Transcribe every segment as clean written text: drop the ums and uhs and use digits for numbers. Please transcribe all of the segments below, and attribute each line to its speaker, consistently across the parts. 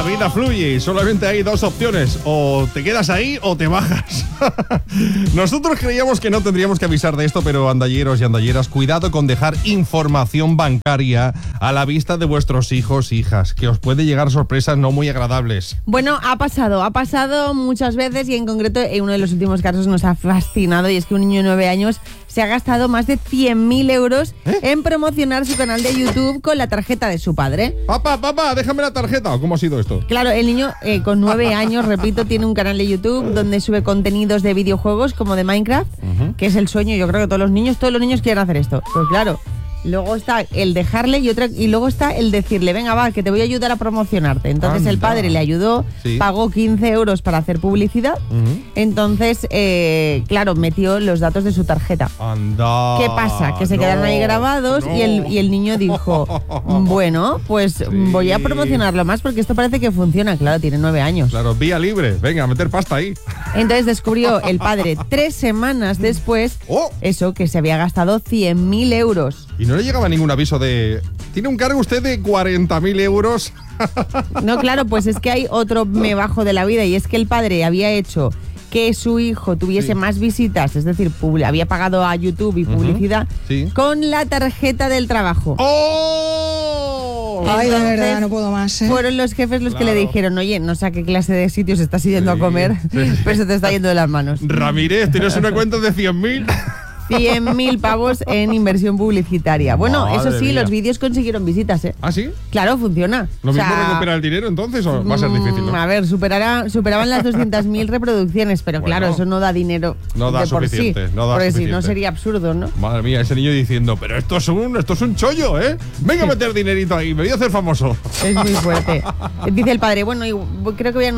Speaker 1: La vida fluye, solamente hay dos opciones, o te quedas ahí o te bajas. Nosotros creíamos que no tendríamos que avisar de esto, pero andalleros y andalleras, cuidado con dejar información bancaria a la vista de vuestros hijos e hijas, que os puede llegar sorpresas no muy agradables.
Speaker 2: Bueno, ha pasado muchas veces y en concreto en uno de los últimos casos nos ha fascinado, y es que un niño de 9 años se ha gastado más de 100.000 euros en promocionar su canal de YouTube con la tarjeta de su padre.
Speaker 1: Papá, déjame la tarjeta. ¿Cómo ha sido esto?
Speaker 2: Claro, el niño con 9 años, repito, tiene un canal de YouTube donde sube contenidos de videojuegos como de Minecraft, que es el sueño. Yo creo que todos los niños quieren hacer esto. Pues claro, luego está el dejarle y luego está el decirle, venga, va, que te voy a ayudar a promocionarte. Entonces el padre le ayudó, pagó 15 euros para hacer publicidad. Entonces, claro, metió los datos de su tarjeta.
Speaker 1: Anda.
Speaker 2: ¿Qué pasa? Que se quedaron ahí grabados y el niño dijo, bueno, pues voy a promocionarlo más porque esto parece que funciona. Claro, tiene 9 años.
Speaker 1: Claro, vía libre. Venga, a meter pasta ahí.
Speaker 2: Entonces descubrió el padre 3 semanas después eso, que se había gastado 100.000 euros.
Speaker 1: Y no le llegaba ningún aviso de... ¿Tiene un cargo usted de 40.000 euros?
Speaker 2: No, claro, pues es que hay otro me bajo de la vida, y es que el padre había hecho que su hijo tuviese más visitas, es decir, había pagado a YouTube y publicidad con la tarjeta del trabajo.
Speaker 1: ¡Oh!
Speaker 3: Ay, de verdad, no puedo más, ¿eh?
Speaker 2: Fueron los jefes los que le dijeron, oye, no sé a qué clase de sitios estás yendo a comer, pero se te está yendo de las manos.
Speaker 1: Ramírez, ¿tienes una cuenta de 100.000?
Speaker 2: 100.000 pavos en inversión publicitaria. Bueno,
Speaker 1: Madre
Speaker 2: eso sí,
Speaker 1: mía.
Speaker 2: los vídeos consiguieron visitas, ¿eh?
Speaker 1: ¿Ah, sí?
Speaker 2: Claro, funciona.
Speaker 1: ¿Lo mismo recuperar el dinero entonces o va a ser difícil, no?
Speaker 2: A ver, superaban las 200.000 reproducciones, pero
Speaker 1: Bueno,
Speaker 2: claro, eso no da dinero.
Speaker 1: No da
Speaker 2: de por
Speaker 1: suficiente,
Speaker 2: sí,
Speaker 1: no da
Speaker 2: porque
Speaker 1: suficiente.
Speaker 2: si no sería absurdo, ¿no?
Speaker 1: Madre mía, ese niño diciendo, pero esto es un chollo, ¿eh? Venga a meter dinerito ahí, me voy a hacer famoso.
Speaker 2: Es muy fuerte. Dice el padre, bueno, creo que voy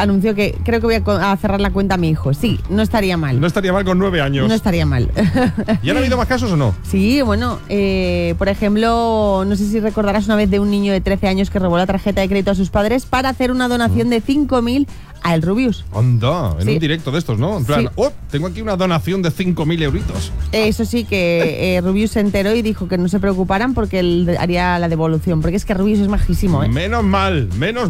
Speaker 2: a cerrar la cuenta a mi hijo. Sí, no estaría mal.
Speaker 1: No estaría mal con 9 años.
Speaker 2: No estaría mal.
Speaker 1: ¿Ya no ha habido más casos o no?
Speaker 2: Sí, bueno, por ejemplo, no sé si recordarás una vez de un niño de 13 años que robó la tarjeta de crédito a sus padres para hacer una donación de 5.000 a El Rubius.
Speaker 1: Anda, en un directo de estos, ¿no? En plan, tengo aquí una donación de 5.000 euritos.
Speaker 2: Eso sí, que Rubius se enteró y dijo que no se preocuparan porque él haría la devolución, porque es que Rubius es majísimo, ¿eh?
Speaker 1: Menos mal.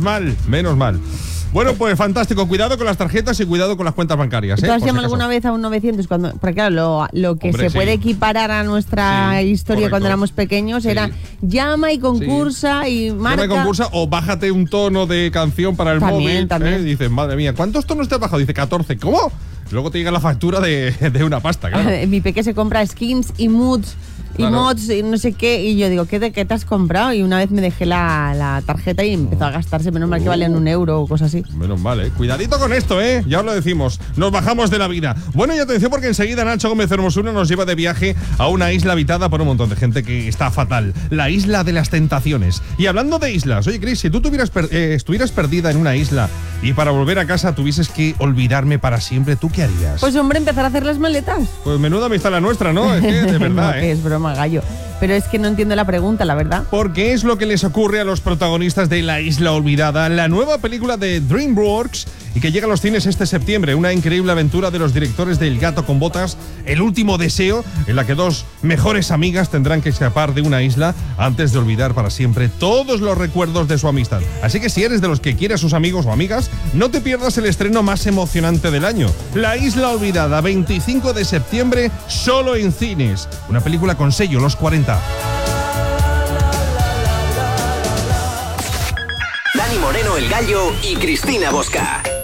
Speaker 1: Bueno, pues fantástico. Cuidado con las tarjetas y cuidado con las cuentas bancarias, ¿eh?
Speaker 2: ¿Tú has llamado alguna vez a un 900? Porque claro, lo que se puede equiparar a nuestra historia cuando éramos pequeños era llama y concursa y marca.
Speaker 1: Llama y concursa o bájate un tono de canción para el móvil. Dices, madre mía, ¿cuántos tonos te has bajado? Dice 14. ¿Cómo? Luego te llega la factura de una pasta, claro.
Speaker 2: Mi peque se compra skins y moods. Y mods y no sé qué, y yo digo, ¿qué te has comprado? Y una vez me dejé la tarjeta y empezó a gastarse, menos mal que valían 1 euro o cosas así.
Speaker 1: Menos mal, ¿eh? Cuidadito con esto, ¿eh? Ya os lo decimos, nos bajamos de la vida. Bueno, y atención porque enseguida Nacho Gómez Hermosuna nos lleva de viaje a una isla habitada por un montón de gente que está fatal. La isla de las tentaciones. Y hablando de islas, oye, Cris, si tú estuvieras perdida en una isla y para volver a casa tuvieses que olvidarme para siempre, ¿tú qué harías?
Speaker 2: Pues hombre, empezar a hacer las maletas.
Speaker 1: Pues menuda amistad la nuestra, ¿no? Es que de verdad,
Speaker 2: no, que es broma, gallo. Pero es que no entiendo la pregunta, la verdad.
Speaker 1: ¿Por qué es lo que les ocurre a los protagonistas de La Isla Olvidada, la nueva película de DreamWorks y que llega a los cines este septiembre? Una increíble aventura de los directores de El gato con botas, El último deseo, en la que dos mejores amigas tendrán que escapar de una isla antes de olvidar para siempre todos los recuerdos de su amistad. Así que si eres de los que quiere a sus amigos o amigas, no te pierdas el estreno más emocionante del año. La Isla Olvidada, 25 de septiembre, solo en cines. Una película con sello Los 40.
Speaker 4: Dani Moreno, el Gallo y Cristina Bosca.